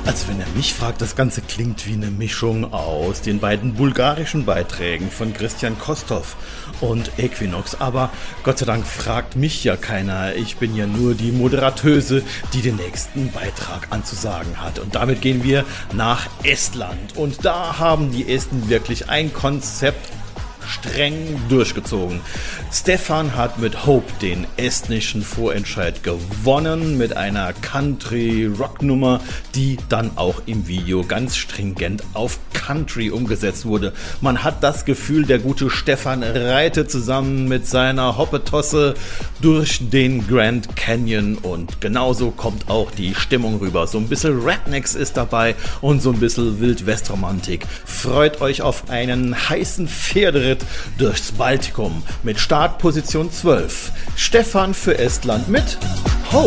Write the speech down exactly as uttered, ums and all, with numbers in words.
Also wenn er mich fragt, das Ganze klingt wie eine Mischung aus den beiden bulgarischen Beiträgen von Christian Kostov und Equinox. Aber Gott sei Dank fragt mich ja keiner. Ich bin ja nur die Moderatöse, die den nächsten Beitrag anzusagen hat. Und damit gehen wir nach Estland. Und da haben die Esten wirklich ein Konzept streng durchgezogen. Stefan hat mit Hope den estnischen Vorentscheid gewonnen mit einer Country-Rock-Nummer, die dann auch im Video ganz stringent auf Country umgesetzt wurde. Man hat das Gefühl, der gute Stefan reitet zusammen mit seiner Hoppetosse durch den Grand Canyon und genauso kommt auch die Stimmung rüber. So ein bisschen Rednecks ist dabei und so ein bisschen Wildwestromantik. Freut euch auf einen heißen Pferderitt durchs Baltikum mit Startposition zwölf. Stefan für Estland mit